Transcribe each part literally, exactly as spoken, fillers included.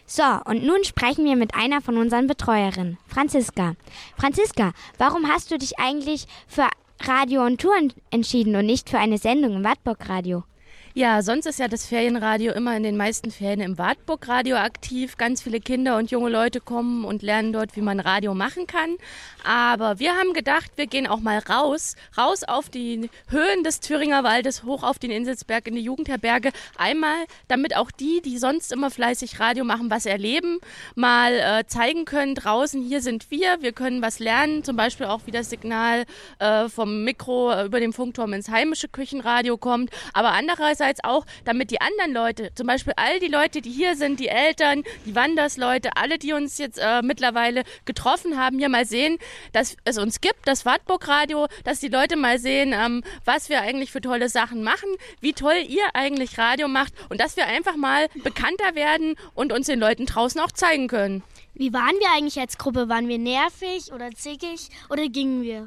So, und nun sprechen wir mit einer von unseren Betreuerinnen, Franziska. Franziska, warum hast du dich eigentlich für Radio und Touren entschieden und nicht für eine Sendung im Wartburg-Radio? Ja, sonst ist ja das Ferienradio immer in den meisten Ferien im Wartburg-Radio aktiv. Ganz viele Kinder und junge Leute kommen und lernen dort, wie man Radio machen kann. Aber wir haben gedacht, wir gehen auch mal raus, raus auf die Höhen des Thüringer Waldes, hoch auf den Inselsberg in die Jugendherberge. Einmal, damit auch die, die sonst immer fleißig Radio machen, was erleben, mal äh, zeigen können, draußen, hier sind wir, wir können was lernen. Zum Beispiel auch, wie das Signal äh, vom Mikro äh, über dem Funkturm ins heimische Küchenradio kommt. Aber andererseits auch, damit die anderen Leute, zum Beispiel all die Leute, die hier sind, die Eltern, die Wandersleute, alle, die uns jetzt äh, mittlerweile getroffen haben, hier mal sehen, dass es uns gibt, das Wartburg-Radio, dass die Leute mal sehen, ähm, was wir eigentlich für tolle Sachen machen, wie toll ihr eigentlich Radio macht und dass wir einfach mal bekannter werden und uns den Leuten draußen auch zeigen können. Wie waren wir eigentlich als Gruppe? Waren wir nervig oder zickig oder gingen wir?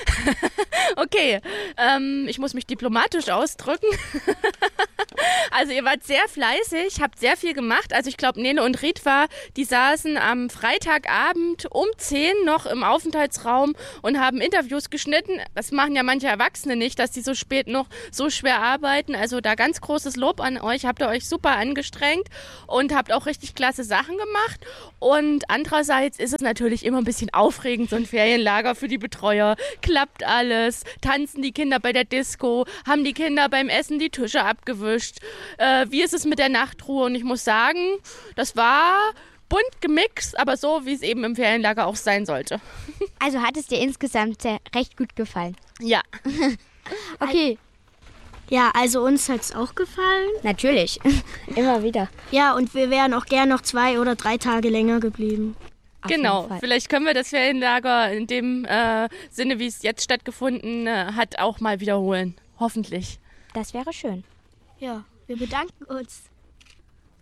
Okay, ähm, ich muss mich diplomatisch ausdrücken. Also ihr wart sehr fleißig, habt sehr viel gemacht. Also ich glaube, Nele und Ritva, die saßen am Freitagabend um zehn noch im Aufenthaltsraum und haben Interviews geschnitten. Das machen ja manche Erwachsene nicht, dass die so spät noch so schwer arbeiten. Also da ganz großes Lob an euch. Habt ihr euch super angestrengt und habt auch richtig klasse Sachen gemacht. Und andererseits ist es natürlich immer ein bisschen aufregend, so ein Ferienlager für die Betreuer. Klappt alles, tanzen die Kinder bei der Disco, haben die Kinder beim Essen die Tische abgewischt. Äh, wie ist es mit der Nachtruhe? Und ich muss sagen, das war bunt gemixt, aber so, wie es eben im Ferienlager auch sein sollte. Also hat es dir insgesamt sehr, recht gut gefallen? Ja. Okay. Ja, also uns hat es auch gefallen. Natürlich, immer wieder. Ja, und wir wären auch gern noch zwei oder drei Tage länger geblieben. Auf Genau, vielleicht können wir das Ferienlager in dem äh, Sinne, wie es jetzt stattgefunden äh, hat, auch mal wiederholen. Hoffentlich. Das wäre schön. Ja, wir bedanken uns.